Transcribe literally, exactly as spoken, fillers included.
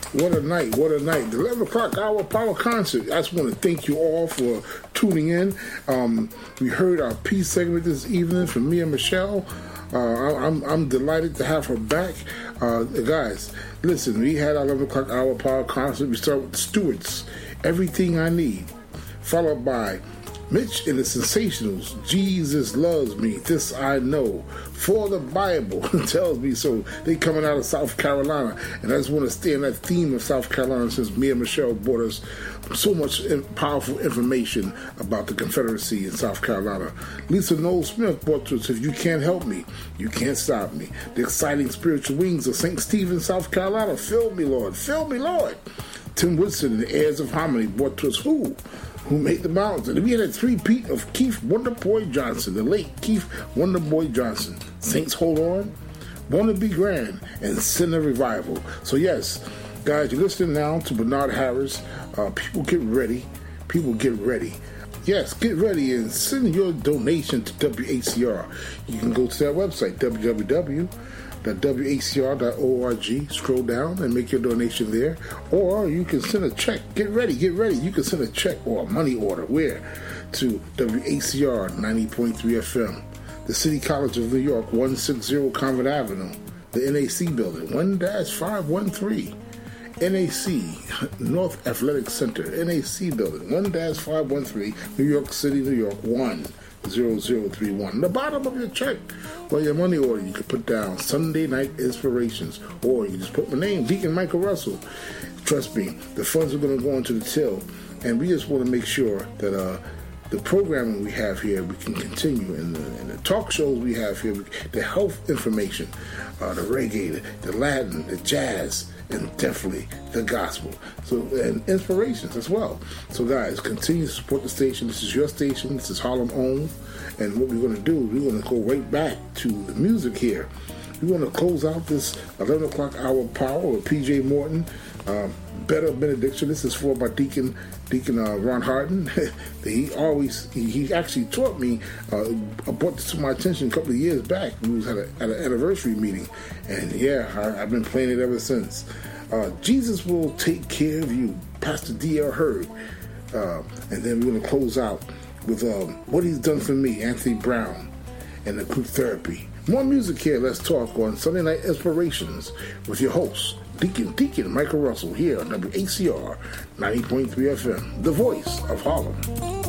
What a night, what a night. The eleven o'clock hour power concert. I just want to thank you all for tuning in. Um, we heard our peace segment this evening from Mia Michelle. Uh, I, I'm, I'm delighted to have her back. Uh, guys, listen, we had our eleven o'clock hour power concert. We start with the Stewarts, Everything I Need, followed by Mitch and the Sensationals, Jesus Loves Me, This I Know, For the Bible Tells Me So. They coming out of South Carolina, and I just want to stay in that theme of South Carolina since Mia Michelle brought us so much powerful information about the Confederacy in South Carolina. Lisa Noel Smith brought to us If You Can't Help Me, You Can't Stop Me. The Exciting Spiritual Wings of Saint Stephen, South Carolina, Fill Me, Lord, Fill Me, Lord. Tim Woodson and the Heirs of Harmony brought to us Who? Who Made the Mountains. And we had a three-peat of Keith Wonderboy Johnson, the late Keith Wonderboy Johnson. Saints Hold On, Wanna Be Grand, and Sinner Revival. So yes, guys, you're listening now to Bernard Harris. Uh, people get ready. People get ready. Yes, get ready and send your donation to W H C R. You can go to that website, w w w dot w h c r dot org. Scroll down and make your donation there. Or you can send a check. Get ready, get ready. You can send a check or a money order. Where? To W H C R ninety point three F M. The City College of New York, one sixty Convent Avenue. The N A C building, one five one three. N A C, North Athletic Center, N A C building, one five one three, New York City, New York, one zero zero three one. The bottom of your check or your money order, you can put down Sunday Night Inspirations, or you just put my name, Deacon Michael Russell. Trust me, the funds are going to go into the till, and we just want to make sure that uh, the programming we have here, we can continue, and the, and the talk shows we have here, the health information, uh, the reggae, the, the Latin, the jazz, and definitely the gospel. So, and inspirations as well. So guys, continue to support the station. This is your station. This is Harlem owned. And what we're going to do, we're going to go right back to the music here. We're going to close out this eleven o'clock hour power with P J Morton. Um, Better Benediction. This is for my Deacon, Deacon uh, Ron Harden. he always, he, he actually taught me, uh, brought this to my attention a couple of years back. We was at, a, at an anniversary meeting. And yeah, I, I've been playing it ever since. Uh, Jesus Will Take Care of You, Pastor D L Hurd. Uh, and then we're going to close out with um, What He's Done For Me, Anthony Brown, and the Group Therapy. More music here. Let's talk on Sunday Night Inspirations with your host, Deacon Deacon Michael Russell, here on W H C R ninety point three F M, the voice of Harlem.